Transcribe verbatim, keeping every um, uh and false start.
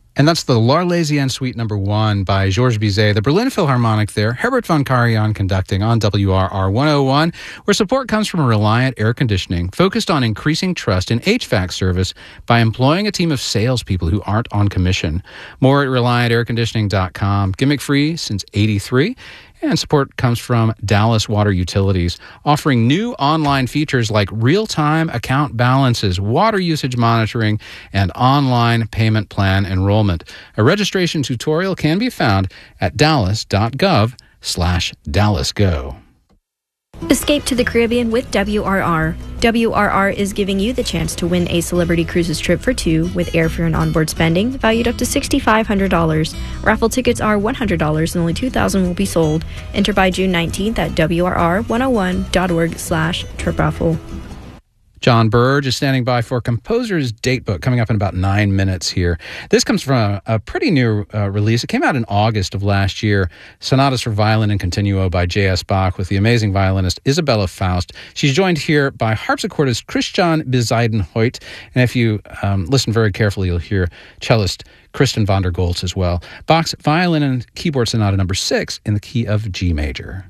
And that's the L'Arlésienne Suite Number One by Georges Bizet, the Berlin Philharmonic there, Herbert von Karajan conducting on W R R one oh one, where support comes from Reliant Air Conditioning, focused on increasing trust in H V A C service by employing a team of salespeople who aren't on commission. More at reliant air conditioning dot com. Gimmick free since eighty-three. And support comes from Dallas Water Utilities, offering new online features like real-time account balances, water usage monitoring, and online payment plan enrollment. A registration tutorial can be found at dallas.gov slash dallasgo. Escape to the Caribbean with W R R. W R R is giving you the chance to win a Celebrity Cruises trip for two with airfare and onboard spending valued up to six thousand five hundred dollars. Raffle tickets are one hundred dollars and only two thousand will be sold. Enter by June nineteenth at W R R one oh one dot org slash trip raffle. John Burge is standing by for Composer's Datebook, coming up in about nine minutes here. This comes from a, a pretty new uh, release. It came out in August of last year, Sonatas for Violin and Continuo by J S. Bach with the amazing violinist Isabella Faust. She's joined here by harpsichordist Christian Bezuidenhout, and if you um, listen very carefully, you'll hear cellist Kristen von der Goltz as well. Bach's Violin and Keyboard Sonata number six in the key of G major.